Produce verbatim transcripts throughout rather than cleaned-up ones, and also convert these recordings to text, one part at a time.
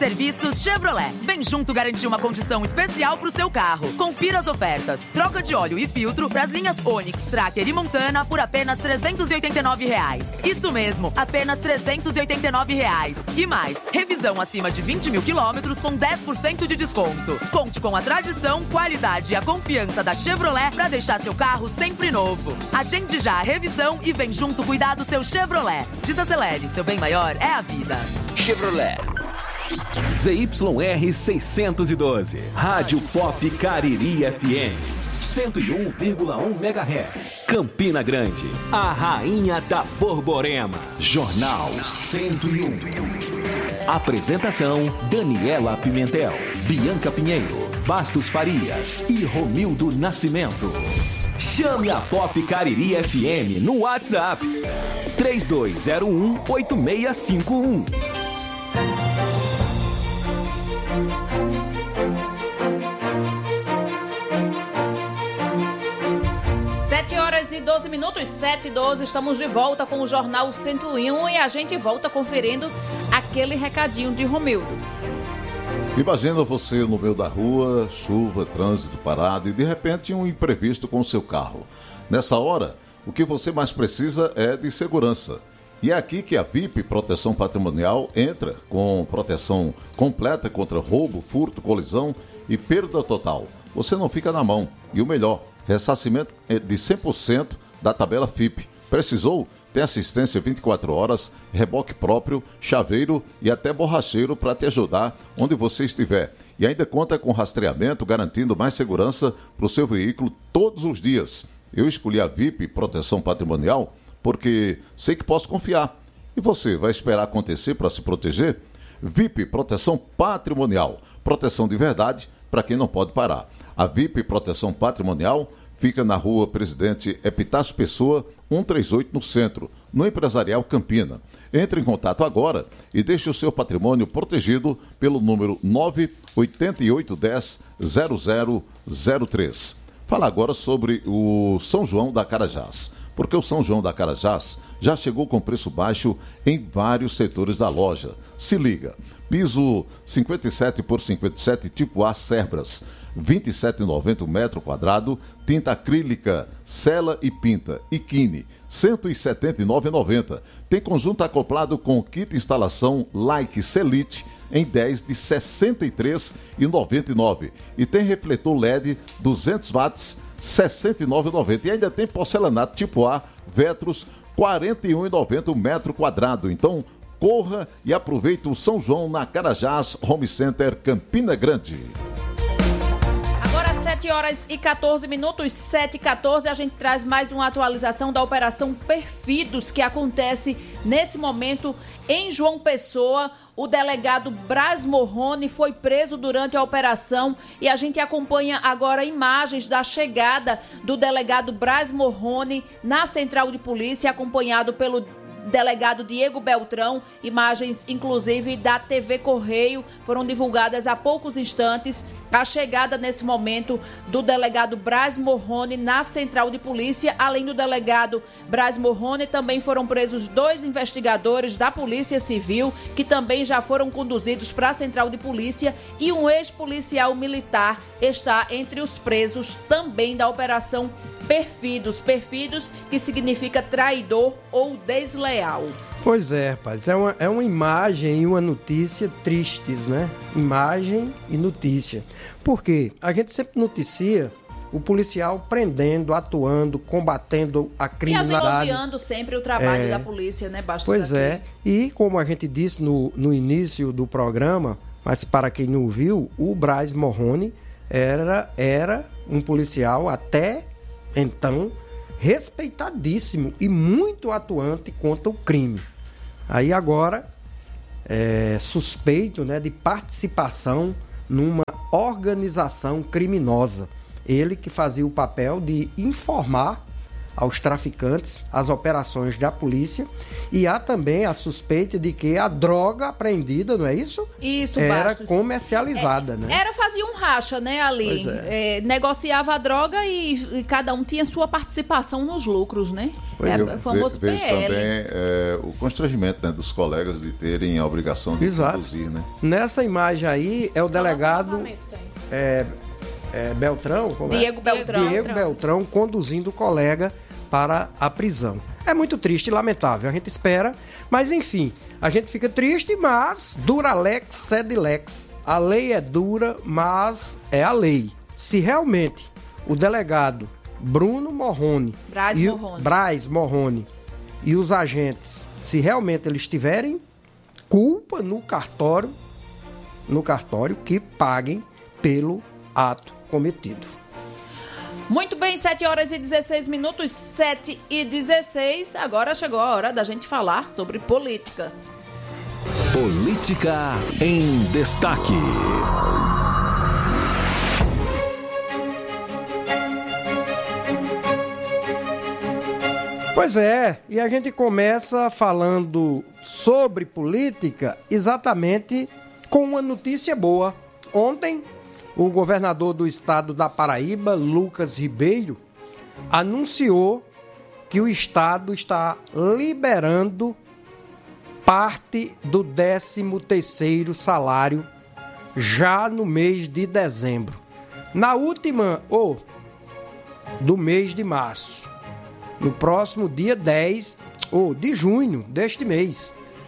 Serviços Chevrolet. Vem junto garantir uma condição especial pro seu carro. Confira as ofertas. Troca de óleo e filtro para as linhas Onix, Tracker e Montana por apenas trezentos e oitenta e nove reais. Isso mesmo, apenas trezentos e oitenta e nove reais. E mais, revisão acima de vinte mil quilômetros com dez por cento de desconto. Conte com a tradição, qualidade e a confiança da Chevrolet para deixar seu carro sempre novo. Agende já a revisão e vem junto cuidar do seu Chevrolet. Desacelere, seu bem maior é a vida. Chevrolet. Z Y R seiscentos e doze, Rádio Pop Cariri F M, cento e um vírgula um megahertz, Campina Grande, a rainha da Borborema. Jornal cento e um. Apresentação: Daniela Pimentel, Bianca Pinheiro, Bastos Farias e Romildo Nascimento. Chame a Pop Cariri F M no WhatsApp três dois zero um, oito seis cinco um. sete horas e doze minutos, sete e doze, estamos de volta com o Jornal cento e um e a gente volta conferindo aquele recadinho de Romildo. Imagina você no meio da rua, chuva, trânsito parado e de repente um imprevisto com o seu carro. Nessa hora, o que você mais precisa é de segurança. E é aqui que a V I P Proteção Patrimonial entra com proteção completa contra roubo, furto, colisão e perda total. Você não fica na mão. E o melhor, ressarcimento de cem por cento da tabela F I P. Precisou? Tem assistência vinte e quatro horas, reboque próprio, chaveiro e até borracheiro para te ajudar onde você estiver. E ainda conta com rastreamento, garantindo mais segurança para o seu veículo todos os dias. Eu escolhi a V I P Proteção Patrimonial porque sei que posso confiar. E você vai esperar acontecer para se proteger? V I P Proteção Patrimonial. Proteção de verdade para quem não pode parar. A V I P Proteção Patrimonial fica na rua Presidente Epitácio Pessoa, cento e trinta e oito, no centro, no Empresarial Campina. Entre em contato agora e deixe o seu patrimônio protegido pelo número nove oito oito um zero zero zero zero três. Fala agora sobre o São João da Carajás, porque o São João da Carajás já chegou com preço baixo em vários setores da loja. Se liga, piso cinquenta e sete por cinquenta e sete tipo A Cerbras, vinte e sete reais e noventa centavos o metro quadrado, tinta acrílica, sela e pinta, Ikine, cento e setenta e nove reais e noventa centavos. Tem conjunto acoplado com kit instalação Like Selite em dez de sessenta e três reais e noventa e nove centavos. E tem refletor L E D duzentos watts, sessenta e nove reais e noventa centavos. E ainda tem porcelanato tipo A, Vetros, quarenta e um reais e noventa centavos o metro quadrado. Então, corra e aproveite o São João na Carajás Home Center Campina Grande. sete horas e catorze minutos, sete e catorze, a gente traz mais uma atualização da Operação Perfidos, que acontece nesse momento em João Pessoa. O delegado Braz Morrone foi preso durante a operação e a gente acompanha agora imagens da chegada do delegado Braz Morrone na central de polícia, acompanhado pelo delegado Diego Beltrão. Imagens, inclusive, da T V Correio foram divulgadas há poucos instantes. A chegada, nesse momento, do delegado Braz Morrone na central de polícia. Além do delegado Braz Morrone, também foram presos dois investigadores da Polícia Civil, que também já foram conduzidos para a central de polícia, e um ex-policial militar está entre os presos também da Operação Perfidos. Perfidos, que significa traidor ou desleal. Pois é, rapaz, é uma, é uma imagem e uma notícia tristes, né? Imagem e notícia. Por quê? A gente sempre noticia o policial prendendo, atuando, combatendo a criminalidade. E a gente elogiando sempre o trabalho é, da polícia, né, Bastos? Pois aqui. é, e como a gente disse no, no início do programa, mas para quem não viu, o Braz Morrone era, era um policial até então respeitadíssimo e muito atuante contra o crime. Aí agora é suspeito, né, de participação numa organização criminosa. Ele que fazia o papel de informar aos traficantes, às operações da polícia, e há também a suspeita de que a droga apreendida, não é isso? Isso, era Bastos. comercializada, é, né? Era, fazia um racha, né, ali. É. É, negociava a droga e, e cada um tinha sua participação nos lucros, né? É, o famoso vejo P L. também é, o constrangimento, né, dos colegas de terem a obrigação de Exato. conduzir, né? Nessa imagem aí é o delegado é, é, Beltrão, como Diego é? Beltrão. Diego Beltrão conduzindo o colega para a prisão. É muito triste e lamentável, a gente espera, mas enfim, a gente fica triste, mas dura lex sed lex. A lei é dura, mas é a lei. Se realmente o delegado Bruno Morrone, Braz e Morrone. Braz Morrone e os agentes, se realmente eles tiverem culpa no cartório, no cartório, que paguem pelo ato cometido. Muito bem, sete horas e dezesseis minutos, sete e dezesseis. Agora chegou a hora da gente falar sobre política. Política em destaque. Pois é, e a gente começa falando sobre política exatamente com uma notícia boa. Ontem, o governador do estado da Paraíba, Lucas Ribeiro, anunciou que o estado está liberando parte do décimo terceiro salário já no mês de dezembro. Na última, ou do mês de março, no próximo dia dez, ou de junho deste mês.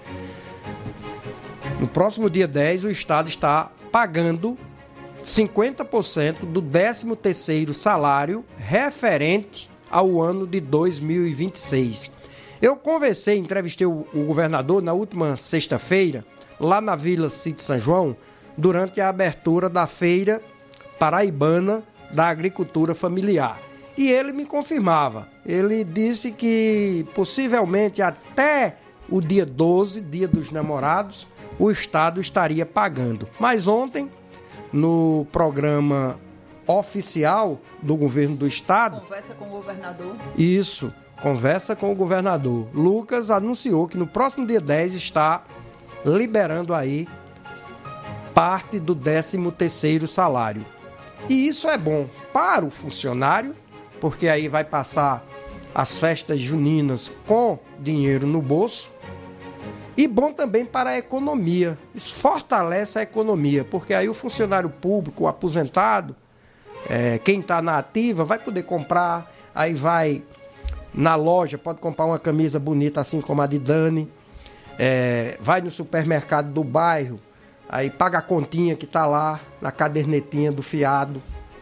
No próximo dia dez, o estado está pagando cinquenta por cento do décimo terceiro salário referente ao ano de dois mil e vinte e seis. Eu conversei, entrevistei o, o governador na última sexta-feira, lá na Vila City São João, durante a abertura da Feira Paraibana da Agricultura Familiar. E ele me confirmava, ele disse que possivelmente até o dia doze, dia dos namorados, o estado estaria pagando. Mas ontem, no programa oficial do governo do estado... Conversa com o governador. Isso, conversa com o governador. Lucas anunciou que no próximo dia dez está liberando aí parte do décimo terceiro salário. E isso é bom para o funcionário, porque aí vai passar as festas juninas com dinheiro no bolso. E bom também para a economia. Isso fortalece a economia, porque aí o funcionário público, o aposentado, é, quem está na ativa, vai poder comprar, aí vai na loja, pode comprar uma camisa bonita assim como a de Dani, é, vai no supermercado do bairro, aí paga a continha que está lá na cadernetinha do fiado,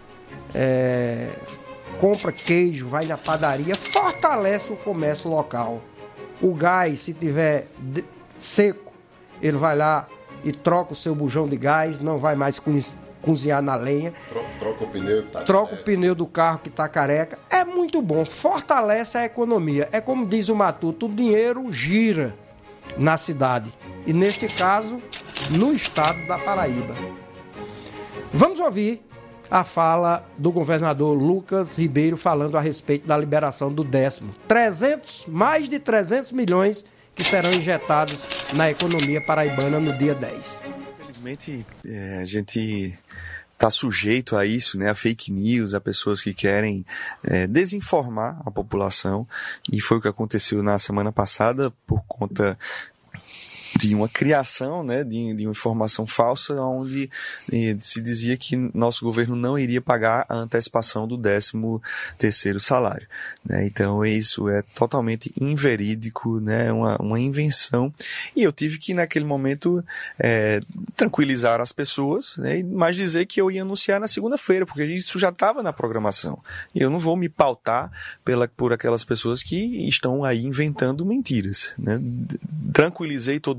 é, compra queijo, vai na padaria, fortalece o comércio local. O gás, se tiver de, seco, ele vai lá e troca o seu bujão de gás, não vai mais cozinhar na lenha. Troca, troca o pneu que tá Troca careca. o pneu do carro que está careca. É muito bom, fortalece a economia. É como diz o Matuto, o dinheiro gira na cidade. E neste caso, no estado da Paraíba. Vamos ouvir a fala do governador Lucas Ribeiro falando a respeito da liberação do décimo. trezentos, mais de trezentos milhões que serão injetados na economia paraibana no dia dez. Infelizmente, é, a gente está sujeito a isso, né, a fake news, a pessoas que querem é, desinformar a população, e foi o que aconteceu na semana passada por conta de uma criação, né, de, de uma informação falsa, onde eh, se dizia que nosso governo não iria pagar a antecipação do décimo terceiro salário, né? Então isso é totalmente inverídico, né, uma, uma invenção, e eu tive que naquele momento é, tranquilizar as pessoas, né, mas dizer que eu ia anunciar na segunda-feira, porque isso já estava na programação, e eu não vou me pautar pela, por aquelas pessoas que estão aí inventando mentiras, né? Tranquilizei todo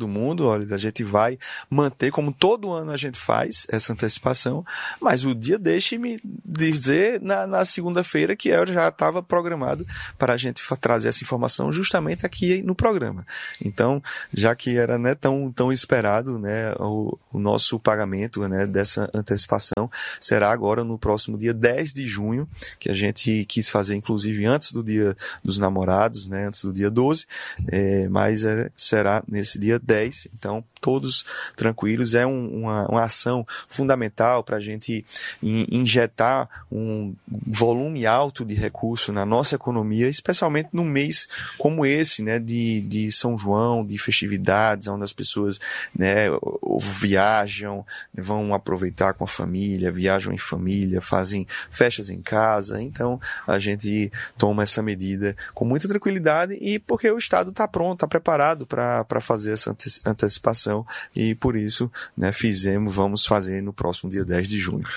todo mundo, olha, a gente vai manter, como todo ano a gente faz, essa antecipação, mas o dia, deixe-me dizer, na, na segunda-feira, que eu já estava programado para a gente trazer essa informação justamente aqui no programa. Então, já que era, né, tão, tão esperado, né, o, o nosso pagamento, né, dessa antecipação será agora no próximo dia dez de junho, que a gente quis fazer, inclusive, antes do dia dos namorados, né, antes do dia doze, é, mas é, será nesse dia dez, então todos tranquilos. É um, uma, uma ação fundamental para a gente in, injetar um volume alto de recurso na nossa economia, especialmente num mês como esse, né, de, de São João, de festividades, onde as pessoas, né, viajam, vão aproveitar com a família, viajam em família, fazem festas em casa. Então a gente toma essa medida com muita tranquilidade, e porque o Estado está pronto, está preparado para fazer essa antecipação, e por isso, né, fizemos, vamos fazer no próximo dia dez de junho.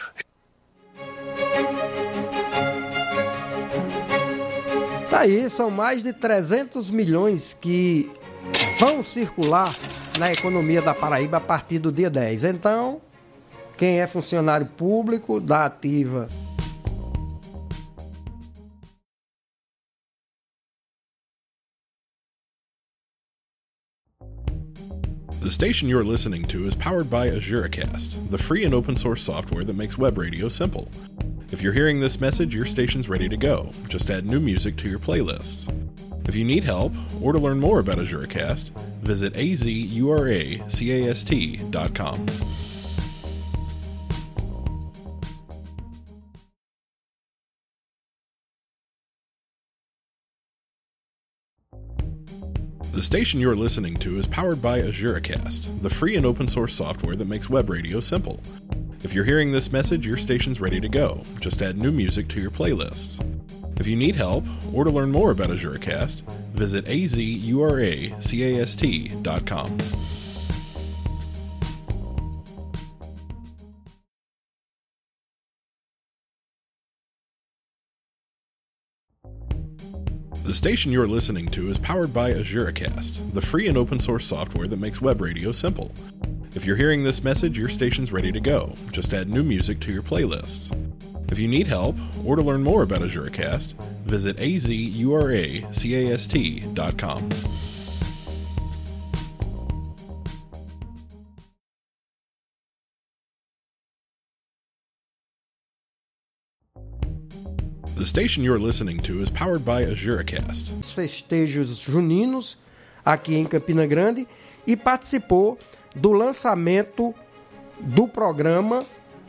Tá aí, são mais de trezentos milhões que vão circular na economia da Paraíba a partir do dia dez. Então, quem é funcionário público da ativa The station you're listening to is powered by AzureCast, the free and open source software that makes web radio simple. If you're hearing this message, your station's ready to go. Just add new music to your playlists. If you need help, or to learn more about AzureCast, visit a z u r a c a s t dot com. The station you're listening to is powered by AzureCast, the free and open source software that makes web radio simple. If you're hearing this message, your station's ready to go. Just add new music to your playlists. If you need help, or to learn more about AzureCast, visit a z u r a c a s t dot com. The station you're listening to is powered by AzureCast, the free and open source software that makes web radio simple. If you're hearing this message, your station's ready to go. Just add new music to your playlists. If you need help, or to learn more about AzureCast, visit a z u r a c a s t dot com. The station you're listening to is powered by AzureCast. Os festejos juninos aqui em Campina Grande, e participou do lançamento do programa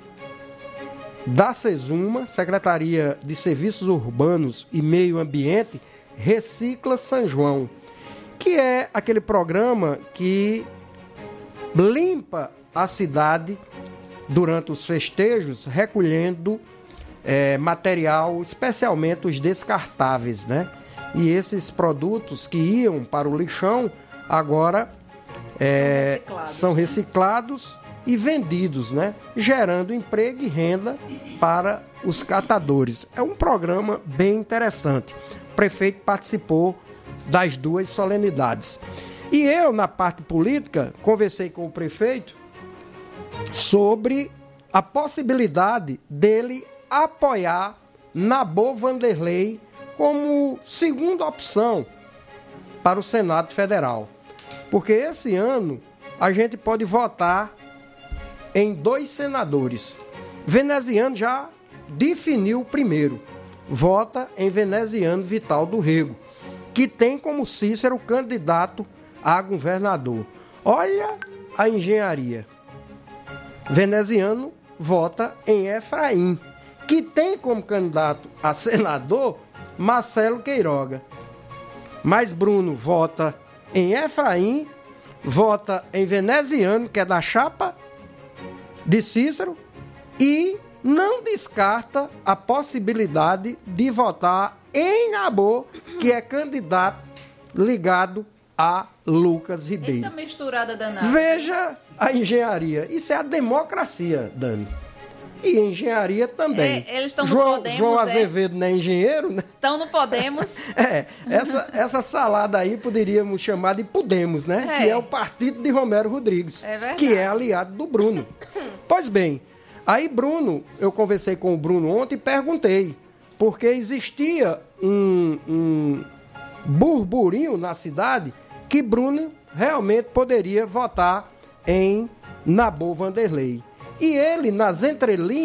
da SESUMA, Secretaria de Serviços Urbanos e Meio Ambiente, Recicla São João, que é aquele programa que limpa a cidade durante os festejos, recolhendo É, material, especialmente os descartáveis, né? E esses produtos que iam para o lixão agora é, são, reciclados. são reciclados e vendidos, né? Gerando emprego e renda para os catadores. É um programa bem interessante. O prefeito participou das duas solenidades. E eu, na parte política, conversei com o prefeito sobre a possibilidade dele apoiar Nabor Vanderlei como segunda opção para o Senado Federal. Porque esse ano a gente pode votar em dois senadores. Veneziano já definiu o primeiro. Vota em Veneziano Vital do Rego, que tem como Cícero candidato a governador. Olha a engenharia. Veneziano vota em Efraim, que tem como candidato a senador Marcelo Queiroga. Mas Bruno vota em Efraim, vota em Veneziano, que é da chapa de Cícero, e não descarta a possibilidade de votar em Nabor, que é candidato ligado a Lucas Ribeiro. Eita misturada danada. Veja a engenharia. Isso é a democracia, Dani. e engenharia também. É, eles estão no João, Podemos, João é? Azevedo não é engenheiro, né? Então não podemos. É, essa, essa salada aí poderíamos chamar de Podemos, né? É. Que é o partido de Romero Rodrigues, É verdade. que é aliado do Bruno. Pois bem, aí Bruno, eu conversei com o Bruno ontem e perguntei, porque existia um, um burburinho na cidade que Bruno realmente poderia votar em Nabor Vanderlei. E ele, nas entrelinhas,